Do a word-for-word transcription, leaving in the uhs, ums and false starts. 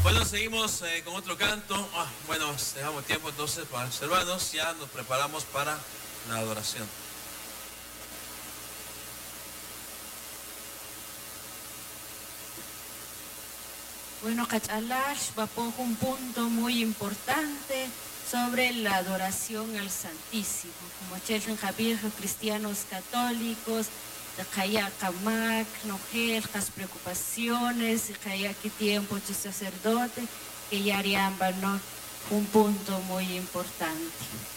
Bueno, seguimos eh, con otro canto. Ah, bueno, dejamos tiempo entonces para los hermanos. Ya nos preparamos para la adoración. Bueno, Cachalash va a poner un punto muy importante sobre la adoración al Santísimo. Como Chelchen Javier, cristianos católicos, de Kaya Kamak, Nogel, las preocupaciones, Kaya que tiempo de sacerdote, que ya harían, ¿no? Un punto muy importante.